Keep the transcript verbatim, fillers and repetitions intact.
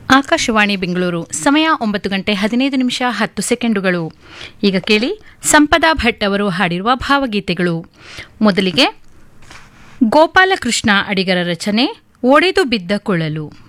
ಆಕಾಶವಾಣಿ ಬೆಂಗಳೂರು ಸಮಯ ಒಂಬತ್ತು ಗಂಟೆ ಹದಿನೈದು ನಿಮಿಷ ಹತ್ತು ಸೆಕೆಂಡುಗಳು. ಈಗ ಕೇಳಿ ಸಂಪದಾ ಭಟ್ ಅವರು ಹಾಡಿರುವ ಭಾವಗೀತೆಗಳು. ಮೊದಲಿಗೆ ಗೋಪಾಲಕೃಷ್ಣ ಅಡಿಗರ ರಚನೆ ಒಡೆದು ಬಿದ್ದ ಕೊಳಲು.